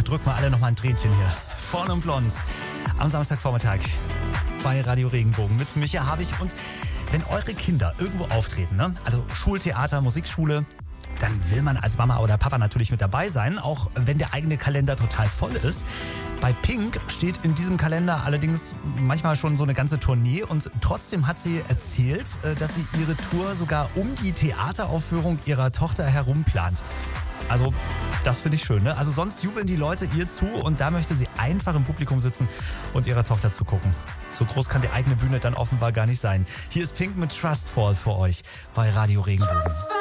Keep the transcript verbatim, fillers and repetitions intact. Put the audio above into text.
drücken wir alle nochmal ein Tränchen hier. Vorne und blond. Am Samstagvormittag bei Radio Regenbogen mit Micha Habich. Und wenn eure Kinder irgendwo auftreten, ne? Also Schultheater, Musikschule, dann will man als Mama oder Papa natürlich mit dabei sein, auch wenn der eigene Kalender total voll ist. Bei Pink steht in diesem Kalender allerdings manchmal schon so eine ganze Tournee und trotzdem hat sie erzählt, dass sie ihre Tour sogar um die Theateraufführung ihrer Tochter herum plant. Also das finde ich schön, ne? Also sonst jubeln die Leute ihr zu und da möchte sie einfach im Publikum sitzen und ihrer Tochter zugucken. So groß kann die eigene Bühne dann offenbar gar nicht sein. Hier ist Pink mit Trustfall für euch bei Radio Regenbogen.